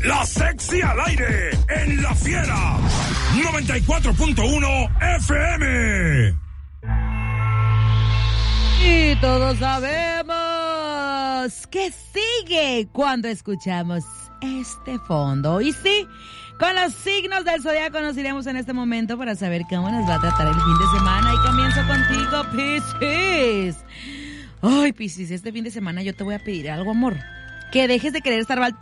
La Sexy al aire en La Fiera 94.1 FM. Y todos sabemos que sigue cuando escuchamos este fondo. Y sí, con los signos del zodiaco nos iremos en este momento para saber cómo nos va a tratar el fin de semana. Y comienzo contigo, Piscis. Ay, Piscis, este fin de semana yo te voy a pedir algo, amor. Que dejes de querer salvar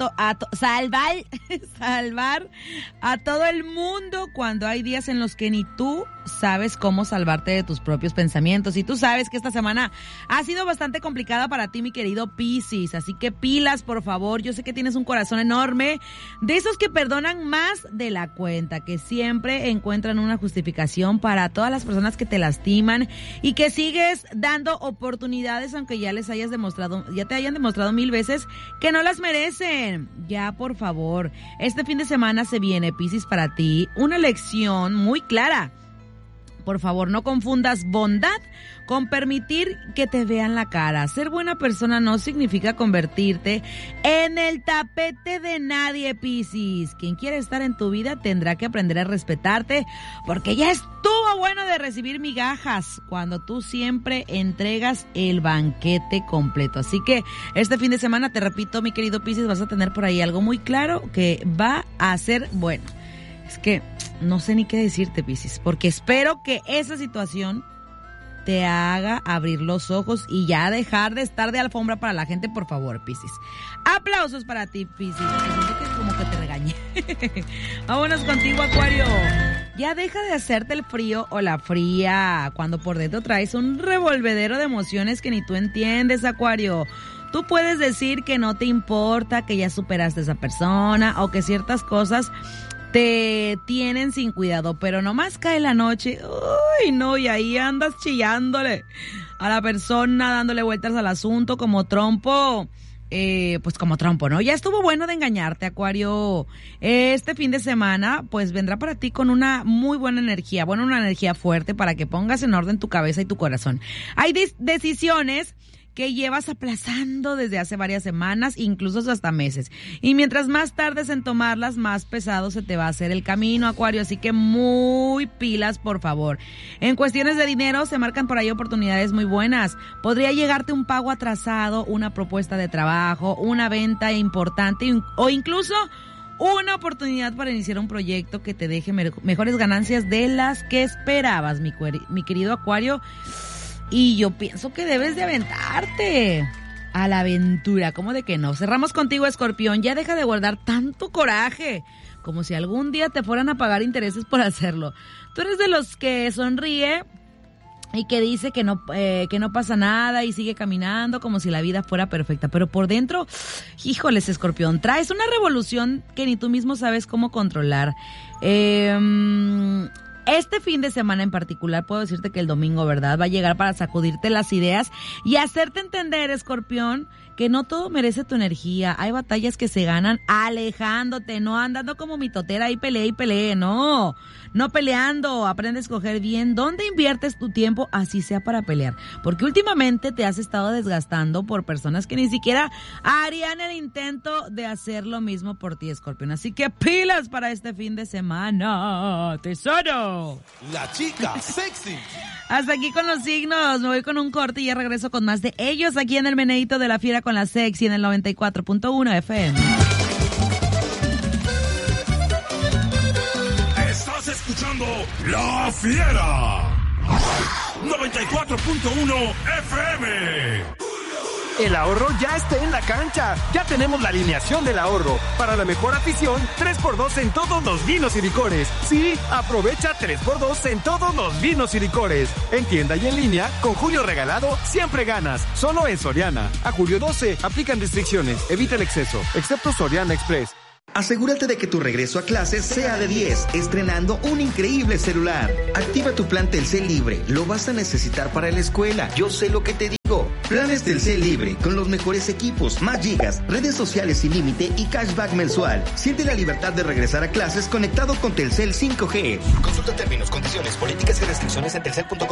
a todo el mundo cuando hay días en los que ni tú sabes cómo salvarte de tus propios pensamientos. Y tú sabes que esta semana ha sido bastante complicada para ti, mi querido Piscis. Así que pilas, por favor. Yo sé que tienes un corazón enorme, de esos que perdonan más de la cuenta, que siempre encuentran una justificación para todas las personas que te lastiman y que sigues dando oportunidades aunque ya te hayan demostrado 1000 veces que no las merecen. Ya, por favor. Este fin de semana se viene, Piscis, para ti una lección muy clara. Por favor, no confundas bondad con permitir que te vean la cara. Ser buena persona no significa convertirte en el tapete de nadie, Piscis. Quien quiere estar en tu vida tendrá que aprender a respetarte, porque ya estuvo bueno de recibir migajas cuando tú siempre entregas el banquete completo. Así que este fin de semana, te repito, mi querido Piscis, vas a tener por ahí algo muy claro que va a ser bueno. Es que no sé ni qué decirte, Piscis, porque espero que esa situación te haga abrir los ojos y ya dejar de estar de alfombra para la gente, por favor, Piscis. Aplausos para ti, Piscis. Como que te regañé. Vámonos contigo, Acuario. Ya deja de hacerte el frío o la fría cuando por dentro traes un revolvedero de emociones que ni tú entiendes, Acuario. Tú puedes decir que no te importa, que ya superaste a esa persona o que ciertas cosas te tienen sin cuidado, pero nomás cae la noche, uy, no, y ahí andas chillándole a la persona, dándole vueltas al asunto como trompo, pues como trompo, ¿no? Ya estuvo bueno de engañarte, Acuario. Este fin de semana, pues vendrá para ti con una muy buena energía, una energía fuerte para que pongas en orden tu cabeza y tu corazón. Hay decisiones que llevas aplazando desde hace varias semanas, incluso hasta meses. Y mientras más tardes en tomarlas, más pesado se te va a hacer el camino, Acuario. Así que muy pilas, por favor. En cuestiones de dinero, se marcan por ahí oportunidades muy buenas. Podría llegarte un pago atrasado, una propuesta de trabajo, una venta importante o incluso una oportunidad para iniciar un proyecto que te deje mejores ganancias de las que esperabas, mi querido Acuario. Y yo pienso que debes de aventarte a la aventura, ¿cómo de que no? Cerramos contigo, Escorpión. Ya deja de guardar tanto coraje, como si algún día te fueran a pagar intereses por hacerlo. Tú eres de los que sonríe y que dice que no pasa nada y sigue caminando como si la vida fuera perfecta. Pero por dentro, híjoles, Escorpión, traes una revolución que ni tú mismo sabes cómo controlar. Este fin de semana en particular, puedo decirte que el domingo, ¿verdad?, va a llegar para sacudirte las ideas y hacerte entender, Escorpión, que no todo merece tu energía. Hay batallas que se ganan alejándote, no andando como mitotera y pelee, no peleando. Aprende a escoger bien dónde inviertes tu tiempo, así sea para pelear, porque últimamente te has estado desgastando por personas que ni siquiera harían el intento de hacer lo mismo por ti, Escorpión. Así que pilas para este fin de semana, tesoro. La chica sexy. Hasta aquí con los signos, me voy con un corte y ya regreso con más de ellos aquí en el Meneíto de la Fiera con la Sexy en el 94.1 FM. Estás escuchando La Fiera 94.1 FM. El ahorro ya está en la cancha. Ya tenemos la alineación del ahorro. Para la mejor afición, 3x2 en todos los vinos y licores. Sí, aprovecha 3x2 en todos los vinos y licores. En tienda y en línea, con Julio Regalado, siempre ganas. Solo en Soriana. A julio 12, aplican restricciones. Evita el exceso, excepto Soriana Express. Asegúrate de que tu regreso a clases sea de 10, estrenando un increíble celular. Activa tu plan Telcel Libre, lo vas a necesitar para la escuela. Yo sé lo que te digo. Planes Telcel Libre, con los mejores equipos, más gigas, redes sociales sin límite y cashback mensual. Siente la libertad de regresar a clases conectado con Telcel 5G. Consulta términos, condiciones, políticas y restricciones en telcel.com.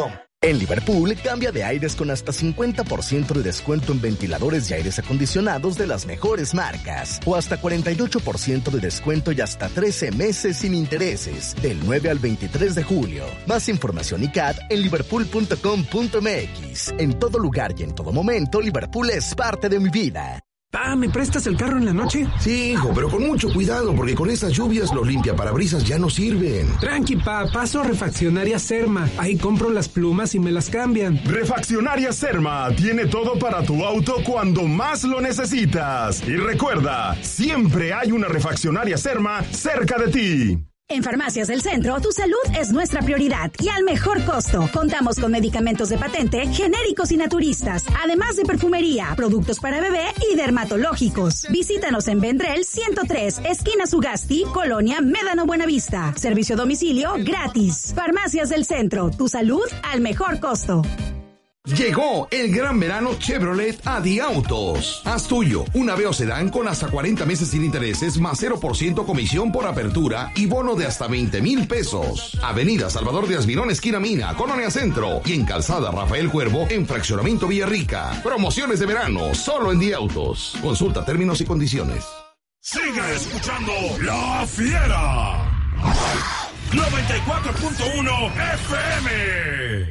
En Liverpool, cambia de aires con hasta 50% de descuento en ventiladores y aires acondicionados de las mejores marcas. O hasta 48% de descuento y hasta 13 meses sin intereses. Del 9 al 23 de julio. Más información y CAT en liverpool.com.mx. En todo lugar y en todo momento, Liverpool es parte de mi vida. Pa, ¿me prestas el carro en la noche? Sí, hijo, pero con mucho cuidado, porque con estas lluvias los limpiaparabrisas ya no sirven. Tranqui, pa, paso a Refaccionaria Serma. Ahí compro las plumas y me las cambian. Refaccionaria Serma tiene todo para tu auto cuando más lo necesitas. Y recuerda, siempre hay una Refaccionaria Serma cerca de ti. En Farmacias del Centro, tu salud es nuestra prioridad y al mejor costo. Contamos con medicamentos de patente, genéricos y naturistas, además de perfumería, productos para bebé y dermatológicos. Visítanos en Vendrell 103, esquina Sugasti, Colonia Médano Buenavista. Servicio a domicilio gratis. Farmacias del Centro, tu salud al mejor costo. Llegó el gran verano Chevrolet a Diautos. Haz tuyo un Aveo sedán con hasta 40 meses sin intereses más 0% comisión por apertura y bono de hasta 20,000 pesos. Avenida Salvador de Asmirón, esquina Mina, Colonia Centro, y en Calzada Rafael Cuervo, en Fraccionamiento Villarrica. Promociones de verano solo en Diautos. Consulta términos y condiciones. Sigue escuchando La Fiera 94.1 FM.